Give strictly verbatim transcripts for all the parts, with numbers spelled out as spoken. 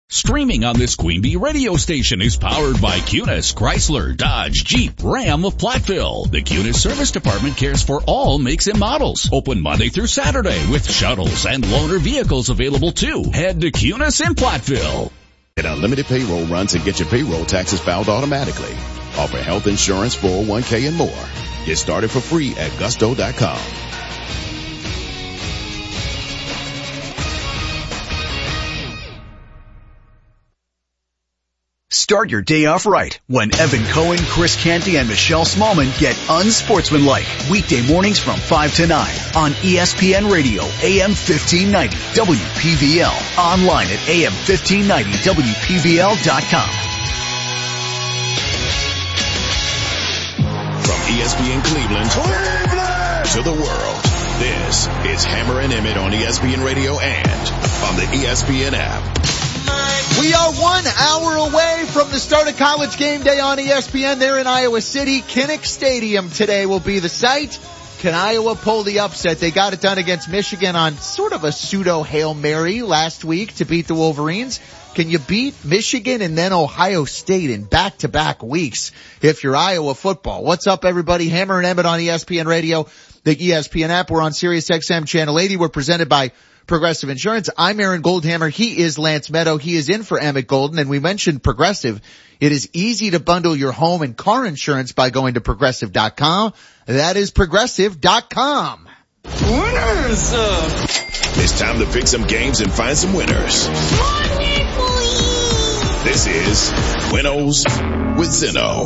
Streaming on this Queen Bee radio station is powered by Cunis, Chrysler, Dodge, Jeep, Ram of Platteville. The Cunis Service Department cares for all makes and models. Open Monday through Saturday with shuttles and loaner vehicles available too. Head to Cunis in Platteville. Get unlimited payroll runs and get your payroll taxes filed automatically. Offer health insurance, four oh one k, and more. Get started for free at gusto dot com. Start your day off right when Evan Cohen, Chris Canty, and Michelle Smallman get unsportsmanlike. Weekday mornings from five to nine on E S P N Radio, A M fifteen ninety, W P V L. Online at A M fifteen ninety W P V L dot com. From E S P N Cleveland, Cleveland to the world, this is Hammer and Emmett on E S P N Radio and on the E S P N app. We are one hour away from the start of College Game Day on E S P N there in Iowa City. Kinnick Stadium today will be the site. Can Iowa pull the upset? They got it done against Michigan on sort of a pseudo Hail Mary last week to beat the Wolverines. Can you beat Michigan and then Ohio State in back-to-back weeks if you're Iowa football? What's up, everybody? Hammer and Emmett on E S P N Radio, the E S P N app. We're on Sirius X M Channel eighty. We're presented by Progressive Insurance. I'm Aaron Goldhammer. He is Lance Meadow. He is in for Emmett Golden. And we mentioned Progressive. It is easy to bundle your home and car insurance by going to progressive dot com. That is progressive dot com. Winners! It's time to pick some games and find some winners. This is Winnows with Zeno.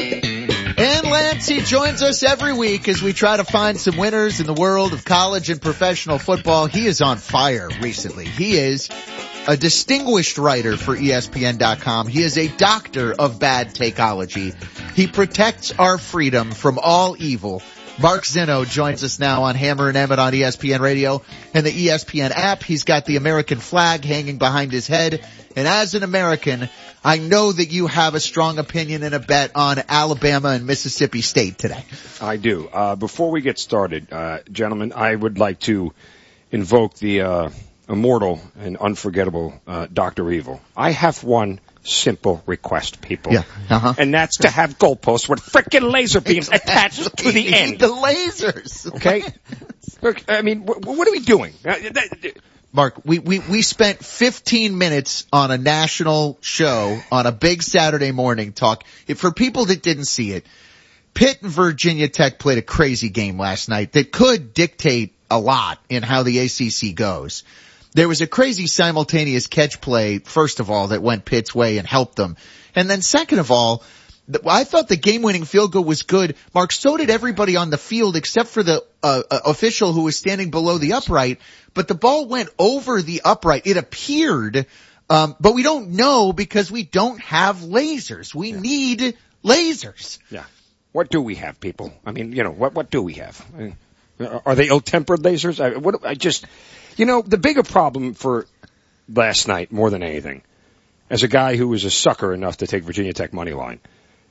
And Lance, he joins us every week as we try to find some winners in the world of college and professional football. He is on fire recently. He is a distinguished writer for E S P N dot com. He is a doctor of bad takeology. He protects our freedom from all evil. Mark Zeno joins us now on Hammer and Emmett on E S P N Radio and the E S P N app. He's got the American flag hanging behind his head. And as an American, I know that you have a strong opinion and a bet on Alabama and Mississippi State today. I do. Uh, before we get started, uh, gentlemen, I would like to invoke the uh, immortal and unforgettable uh, Doctor Evil. I have one simple request, people. Yeah. Uh-huh. And that's to have goalposts with frickin' laser beams attached to the end. The lasers. Okay? Look, I mean, what, what are we doing? Uh, that, Mark, we, we, we spent fifteen minutes on a national show on a big Saturday morning talk. If, for people that didn't see it, Pitt and Virginia Tech played a crazy game last night that could dictate a lot in how the A C C goes. There was a crazy simultaneous catch play, first of all, that went Pitt's way and helped them. And then second of all, I thought the game-winning field goal was good. Mark, so did everybody on the field except for the uh, official who was standing below the upright. But the ball went over the upright. It appeared, um, but we don't know because we don't have lasers. We yeah. need lasers. Yeah. What do we have, people? I mean, you know, what what do we have? I mean, are they ill-tempered lasers? I, what, I just, you know, the bigger problem for last night, more than anything, as a guy who was a sucker enough to take Virginia Tech money line,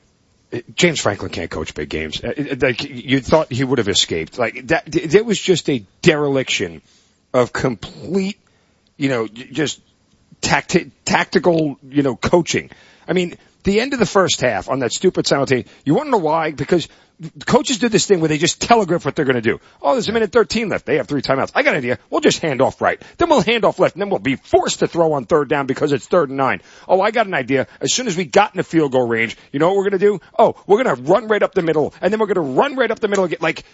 James Franklin can't coach big games. Like, you thought he would have escaped. Like, that, there was just a dereliction of complete, you know, just tacti- tactical, you know, coaching. I mean, the end of the first half on that stupid simultaneous, you want to know why? Because coaches did this thing where they just telegraph what they're going to do. Oh, there's a minute thirteen left. They have three timeouts. I got an idea. We'll just hand off right. Then we'll hand off left, and then we'll be forced to throw on third down because it's third and nine. Oh, I got an idea. As soon as we got in the field goal range, you know what we're going to do? Oh, we're going to run right up the middle, and then we're going to run right up the middle again. Like,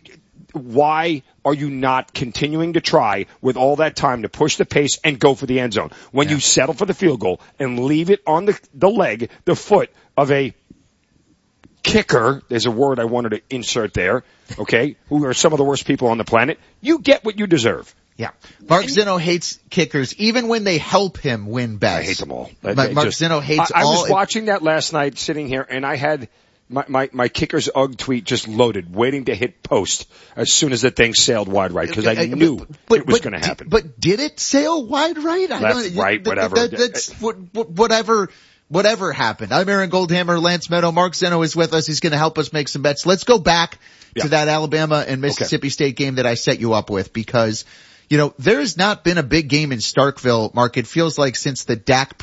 why are you not continuing to try with all that time to push the pace and go for the end zone when yeah. you settle for the field goal and leave it on the, the leg, the foot of a kicker? There's a word I wanted to insert there, okay, who are some of the worst people on the planet. You get what you deserve. Yeah. Mark Zeno hates kickers, even when they help him win best. I hate them all. Mark, Mark just, Zeno hates I, I all. I was watching that last night sitting here, and I had my, my, my kicker's Ugg tweet just loaded, waiting to hit post as soon as the thing sailed wide right, because I knew but, but, it was going to happen. But did it sail wide right? I Left, don't, right, whatever. That, that's whatever. Whatever happened. I'm Aaron Goldhammer. Lance Meadow. Mark Zeno is with us. He's going to help us make some bets. Let's go back yeah. to that Alabama and Mississippi okay. State game that I set you up with, because, you know, there has not been a big game in Starkville, Mark. It feels like since the Dak